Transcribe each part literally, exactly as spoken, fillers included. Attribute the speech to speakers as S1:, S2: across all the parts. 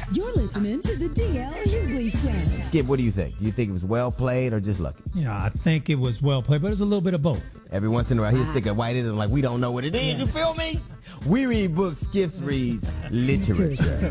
S1: You're listening to the D L Hughley Show.
S2: Skip, what do you think? Do you think it was well played or just lucky?
S3: Yeah, I think it was well played, but it's a little bit of both.
S2: Every once in a while, he'll stick a white in and like, we don't know what it is. You feel me? We read books, Skips reads literature.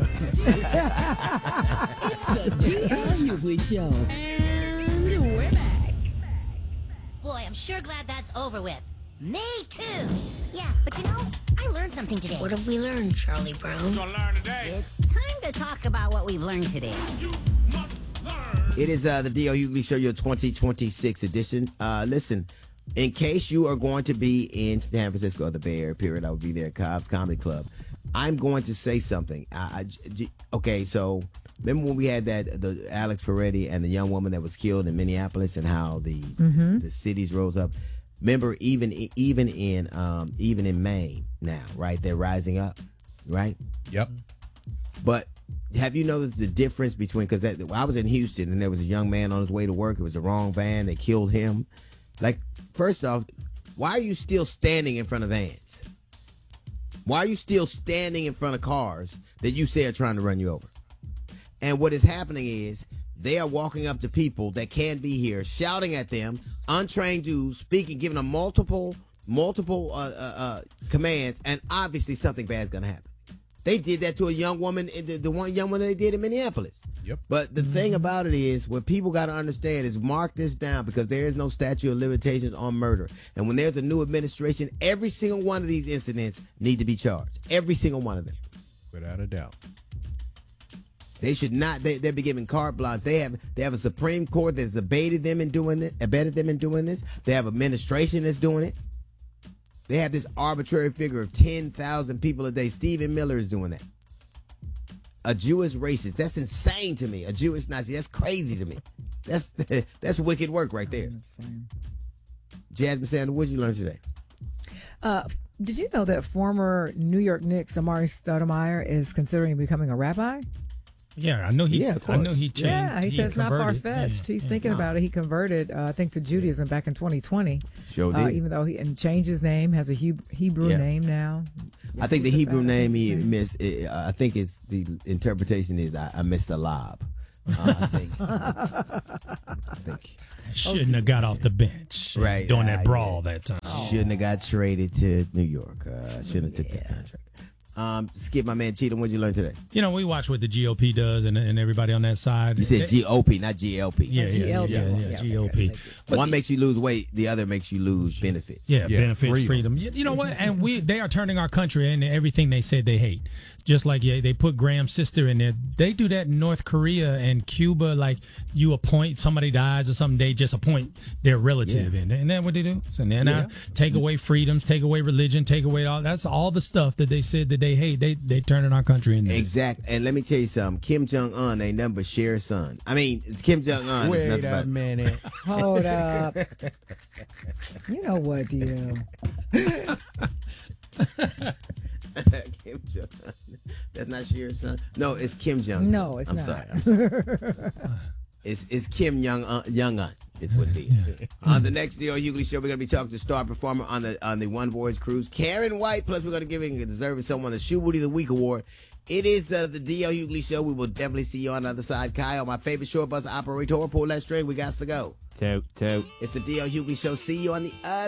S1: It's the D L Hughley Show. And we're back.
S4: Boy, I'm sure glad that's over with. Me too. Yeah, but you know, I learned something today.
S5: What have we learned, Charlie Brown?
S6: Gonna learn today.
S4: It's time to talk about what we've learned today.
S6: You must learn.
S2: It is uh, the D L Hughley Show, your twenty twenty-six edition. Uh, listen, in case you are going to be in San Francisco, the Bay Area, period, I will be there at Cobb's Comedy Club. I'm going to say something. I, I, okay, so remember when we had that the Alex Peretti and the young woman that was killed in Minneapolis and how the
S7: Mm-hmm.
S2: the cities rose up? Remember, even even in um, even in Maine now, right? They're rising up, right?
S7: Yep.
S2: But have you noticed the difference between, because I was in Houston and there was a young man on his way to work. It was the wrong van. They killed him. Like, first off, why are you still standing in front of vans? Why are you still standing in front of cars that you say are trying to run you over? And what is happening is they are walking up to people that can't be here, shouting at them, untrained dudes, speaking, giving them multiple, multiple uh, uh, uh, commands, and obviously something bad's going to happen. They did that to a young woman, the, the one young woman they did in Minneapolis.
S7: Yep.
S2: But the thing about it is, what people got to understand is mark this down, because there is no statute of limitations on murder. And when there's a new administration, every single one of these incidents need to be charged. Every single one of them.
S7: Without a doubt.
S2: They should not. They they be given carte blanche. They have they have a Supreme Court that's abated them in doing this, abetted them in doing this. They have administration that's doing it. They have this arbitrary figure of ten thousand people a day. Stephen Miller is doing that. A Jewish racist. That's insane to me. A Jewish Nazi. That's crazy to me. That's that's wicked work right there. Jasmine Sanders, what did you learn today?
S8: Uh, did you know that former New York Knicks Amari Stoudemire is considering becoming a rabbi?
S3: Yeah, I know he.
S2: Yeah, of
S3: I know
S2: course.
S3: he changed.
S8: Yeah, he, says it's not
S3: converted.
S8: far-fetched.
S3: Yeah,
S8: He's
S3: yeah.
S8: thinking
S2: Wow.
S8: about it. He converted, uh, I think, to Judaism back in twenty twenty.
S2: Sure
S8: Uh,
S2: did.
S8: even though he and changed his name, has a Heb- Hebrew
S2: Yeah.
S8: name now.
S2: I think the
S8: It's
S2: Hebrew
S8: about-
S2: name
S8: it's
S2: he
S8: the same.
S2: missed. Uh, I think it's the interpretation is I, I missed a lob. Uh, I think. I think.
S3: Shouldn't have got off the bench.
S2: Right,
S3: During
S2: uh,
S3: that brawl
S2: yeah.
S3: that time.
S2: Shouldn't have got traded to New York. Uh, shouldn't have took that contract. Um, Skip, my man, Cheatham, what did you learn today?
S3: You know, we watch what the G O P does and, and everybody on that side.
S2: You said
S3: They-
S2: G O P, not G L P.
S3: Yeah, yeah, yeah,
S8: G L P.
S3: yeah, yeah,
S8: Yeah,
S3: G O P.
S8: okay, thank
S2: One makes you lose weight, the other makes you lose benefits.
S3: Yeah,
S7: Yeah,
S3: benefits, freedom.
S7: freedom.
S3: You, you know what? And we they are turning our country into everything they said they hate. Just like yeah, they put Graham's sister in there. They do that in North Korea and Cuba. Like you appoint somebody dies or something, they just appoint their relative,
S2: Yeah.
S3: in. Isn't that what they do? So then
S2: Yeah.
S3: now take away freedoms, take away religion, take away all. That's all the stuff that they said that they hate. They they turning our country into.
S2: Exact. And let me tell you something. Kim Jong Un ain't nothing but Cher's son. I mean, it's Kim Jong Un.
S7: Wait
S2: nothing
S7: a
S2: but
S7: minute.
S8: Hold up. You know what, D L?
S2: Kim Jong Un. That's not Cher's son. No, it's Kim Jong.
S8: No, it's
S2: I'm
S8: not.
S2: sorry. I'm sorry. It's it's Kim Young Un, Young Un. It's what it is. On the next D L Hughley Show, we're gonna be talking to star performer on the on the One Voyage cruise, Karen White. Plus, we're gonna give him deserving someone the Shoe Booty of the Week award. It is the the D L Hughley Show. We will definitely see you on the other side. Kyle, my favorite short bus operator, pull that string. We got to go.
S9: Toot, toot.
S2: It's the D L Hughley Show. See you on the other.